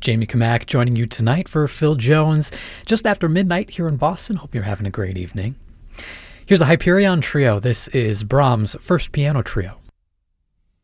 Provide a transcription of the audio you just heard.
Jamie Kamak joining you tonight for Phil Jones, just after midnight here in Boston. Hope you're having a great evening. Here's the Hyperion Trio. This is Brahms' first piano trio.